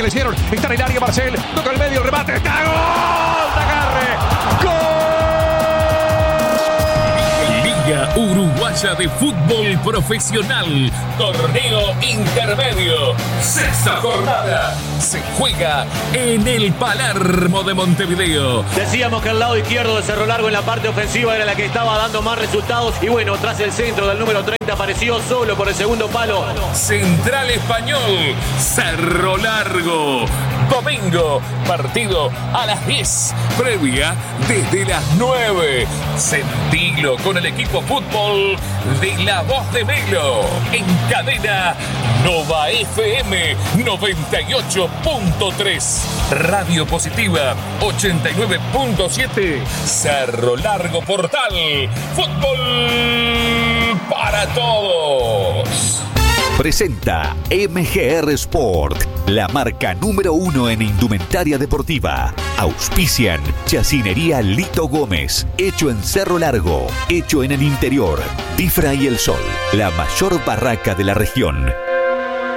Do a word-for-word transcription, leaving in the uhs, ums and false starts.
aparecieron. Está en el área Marcel. Toca el medio, el remate. ¡Está gol! ¡De agarre! ¡Gol! Liga Uruguaya de Fútbol Profesional. Torneo intermedio. Sexta jornada. Se juega en el Palermo de Montevideo. Decíamos que el lado izquierdo de Cerro Largo en la parte ofensiva era la que estaba dando más resultados. Y bueno, tras el centro del número treinta apareció solo por el segundo palo. Central Español, Cerro Largo. Domingo, partido a las diez. Previa desde las nueve. Sentilo con el equipo fútbol de La Voz de Melo. En cadena Nova F M noventa y ocho punto tres. Radio Positiva ochenta y nueve punto siete. Cerro Largo Portal. Fútbol para todos. Presenta M G R Sport, la marca número uno en indumentaria deportiva. Auspician Chacinería Lito Gómez, hecho en Cerro Largo, hecho en el interior. Bifra y el Sol, la mayor barraca de la región.